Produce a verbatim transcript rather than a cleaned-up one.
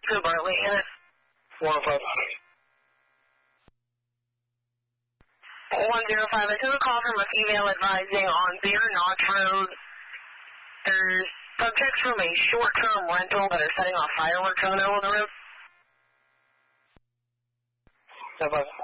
Two Bartley, in it. one oh five. one zero five, I took a call from a female advising on Beer Notch Road. There's subjects from a short-term rental that are setting off fireworks on the road. ten five.